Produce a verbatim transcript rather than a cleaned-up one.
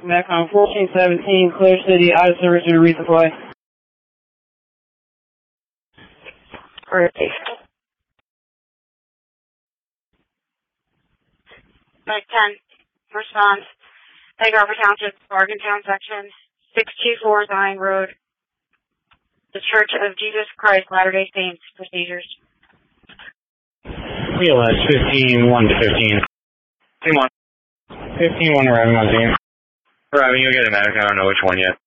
Macon fourteen seventeen, clear city, out of service and redeploy. Perfect. Mike ten, response. Egg Harbor Township, Morgantown section, six two four Zion Road. The Church of Jesus Christ Latter-day Saints procedures. P L S fifteen one to fifteen. Team one. fifteen one arriving on scene. Arriving, you'll get a medic. I don't know which one yet.